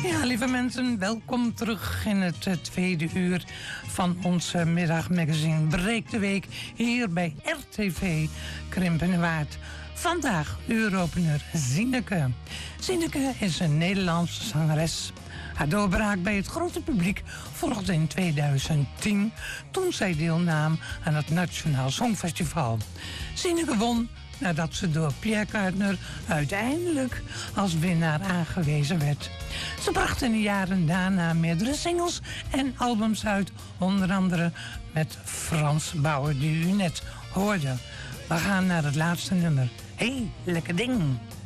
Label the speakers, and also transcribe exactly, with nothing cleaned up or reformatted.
Speaker 1: Ja, lieve mensen, welkom terug in het uh, tweede uur van ons uh, middagmagazine Breek de Week hier bij R T V Krimpenerwaard. Vandaag uuropener Zineke. Zineke is een Nederlandse zangeres. Haar doorbraak bij het grote publiek volgde in tweeduizend tien... toen zij deelnam aan het Nationaal Songfestival. Zineke won nadat ze door Pierre Cuypner uiteindelijk als winnaar aangewezen werd. Ze bracht in de jaren daarna meerdere singles en albums uit, onder andere met Frans Bauer, die u net hoorde. We gaan naar het laatste nummer. Hé, hey, lekker ding!